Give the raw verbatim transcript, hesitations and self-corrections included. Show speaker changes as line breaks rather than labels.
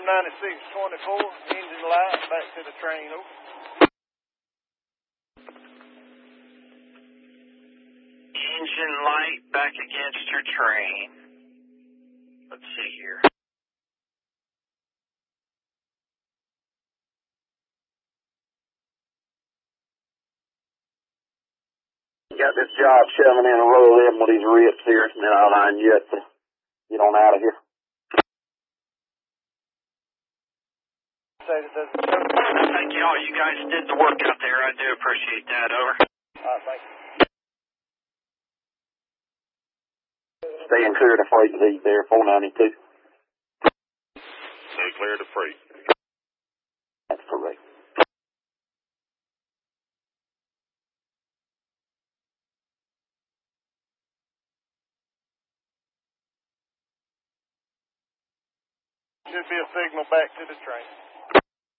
ninety-six twenty-four, engine light, back to the train, over.
Engine light back against your train. Let's see here.
Got this job shoving in a row of them with these rips here, and then I'll line you up to get on out of here.
Thank you all. You guys did the work out there. I do appreciate that. Over.
All right, thank you.
Staying clear of the freight lead there, four ninety-two.
Stay clear of the freight.
That's correct.
Should be a signal back to the train.